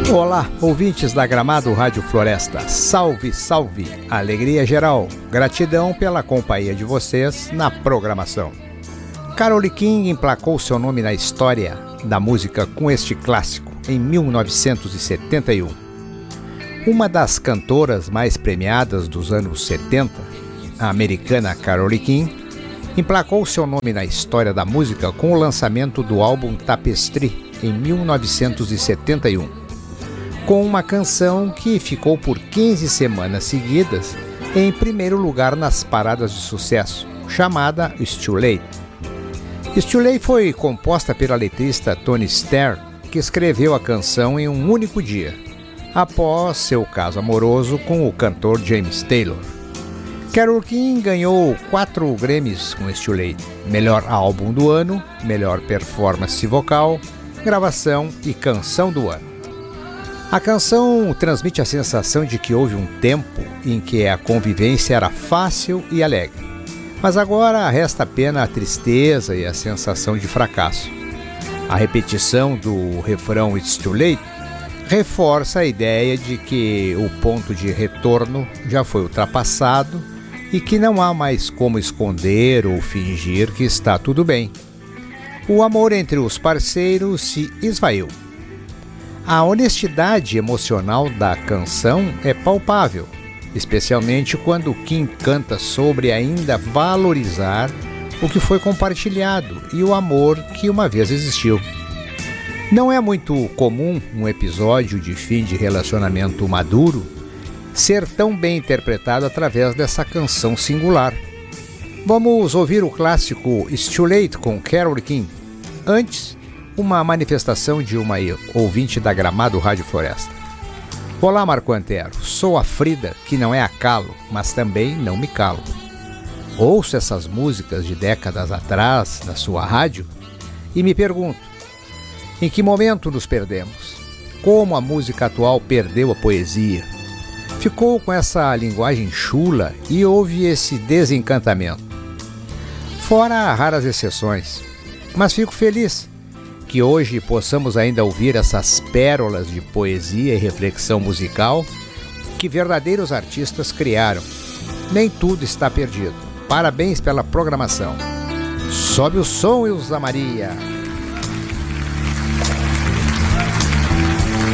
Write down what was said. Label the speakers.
Speaker 1: Olá, ouvintes da Gramado Rádio Floresta. Salve, salve! Alegria geral. Gratidão pela companhia de vocês na programação. Carole King emplacou seu nome na história da música com este clássico em 1971. Uma das cantoras mais premiadas dos anos 70, a americana Carole King, emplacou seu nome na história da música com o lançamento do álbum Tapestry em 1971, com uma canção que ficou por 15 semanas seguidas em primeiro lugar nas paradas de sucesso, chamada It's Too Late. It's Too Late foi composta pela letrista Toni Stern, que escreveu a canção em um único dia, após seu caso amoroso com o cantor James Taylor. Carole King ganhou 4 Grammys com It's Too Late: melhor álbum do ano, melhor performance vocal, gravação e canção do ano. A canção transmite a sensação de que houve um tempo em que a convivência era fácil e alegre, mas agora resta apenas a tristeza e a sensação de fracasso. A repetição do refrão It's Too Late reforça a ideia de que o ponto de retorno já foi ultrapassado e que não há mais como esconder ou fingir que está tudo bem. O amor entre os parceiros se esvaiu. A honestidade emocional da canção é palpável, especialmente quando Kim canta sobre ainda valorizar o que foi compartilhado e o amor que uma vez existiu. Não é muito comum um episódio de fim de relacionamento maduro ser tão bem interpretado através dessa canção singular. Vamos ouvir o clássico It's Too Late com Carole King. Antes, uma manifestação de uma ouvinte da Gramado Rádio Floresta. Olá, Marco Antero. Sou a Frida, que não é a calo, mas também não me calo. Ouço essas músicas de décadas atrás na sua rádio e me pergunto: em que momento nos perdemos? Como a música atual perdeu a poesia? Ficou com essa linguagem chula e houve esse desencantamento. Fora raras exceções, mas fico feliz que hoje possamos ainda ouvir essas pérolas de poesia e reflexão musical que verdadeiros artistas criaram. Nem tudo está perdido. Parabéns pela programação. Sobe o som, Ilza Maria.